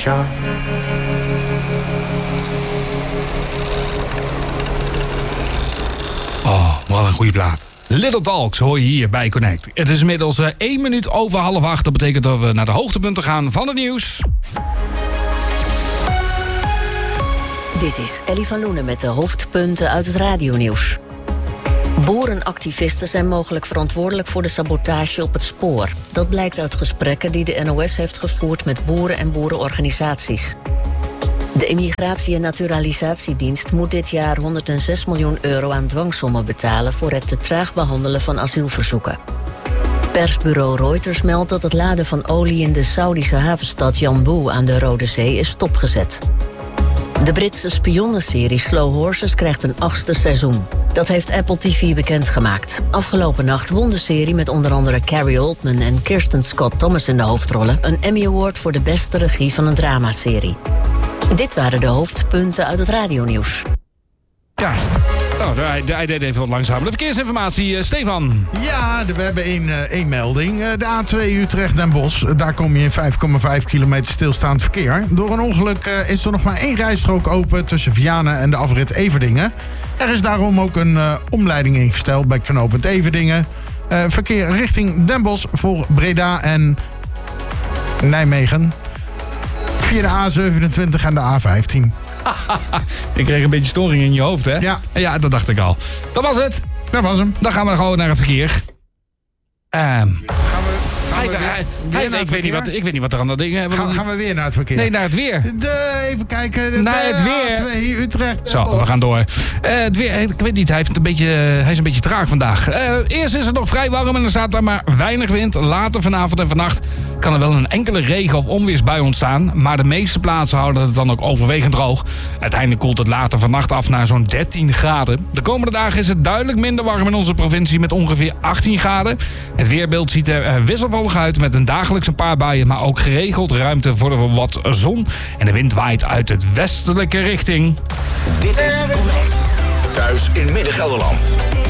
shot. Oh, wat een goede plaat. Little Talks hoor je hier bij Connect. Het is inmiddels 1 minuut over 7:30. Dat betekent dat we naar de hoogtepunten gaan van het nieuws. Dit is Ellie van Loenen met de hoofdpunten uit het radionieuws. Boerenactivisten zijn mogelijk verantwoordelijk voor de sabotage op het spoor. Dat blijkt uit gesprekken die de NOS heeft gevoerd met boeren en boerenorganisaties. De Immigratie- en Naturalisatiedienst moet dit jaar 106 miljoen euro aan dwangsommen betalen voor het te traag behandelen van asielverzoeken. Persbureau Reuters meldt dat het laden van olie in de Saoedische havenstad Yanbu aan de Rode Zee is stopgezet. De Britse spionnenserie Slow Horses krijgt een 8e seizoen. Dat heeft Apple TV bekendgemaakt. Afgelopen nacht won de serie met onder andere Carrie Oldman en Kirsten Scott Thomas in de hoofdrollen een Emmy Award voor de beste regie van een dramaserie. Dit waren de hoofdpunten uit het radionieuws. Ja, hij deed even wat langzamer. De verkeersinformatie, Stefan. Ja, we hebben één melding. De A2 Utrecht-Den Bosch. Daar kom je in 5,5 kilometer stilstaand verkeer. Door een ongeluk is er nog maar 1 rijstrook open tussen Vianen en de afrit Everdingen. Er is daarom ook een omleiding ingesteld bij knooppunt Everdingen. Verkeer richting Den Bosch voor Breda en Nijmegen. Via de A27 en de A15. Ik kreeg een beetje storing in je hoofd, hè? Ja. Ja, dat dacht ik al. Dat was het. Dat was hem. Dan gaan we gewoon naar het verkeer. Ik weet niet wat er aan dat ding... Gaan we weer naar het verkeer? Nee, naar het weer. Even kijken. Naar het weer. A2 Utrecht. Zo, we gaan door. Het weer, ik weet niet, hij is een beetje traag vandaag. Eerst is het nog vrij warm en er staat daar maar weinig wind. Later vanavond en vannacht kan er wel een enkele regen- of onweersbui ontstaan. Maar de meeste plaatsen houden het dan ook overwegend droog. Uiteindelijk koelt het later vannacht af naar zo'n 13 graden. De komende dagen is het duidelijk minder warm in onze provincie met ongeveer 18 graden. Het weerbeeld ziet er wisselvallig uit met dagelijks een paar buien, maar ook geregeld ruimte voor wat zon. En de wind waait uit het westelijke richting. Dit is Connect. Thuis in Midden-Gelderland.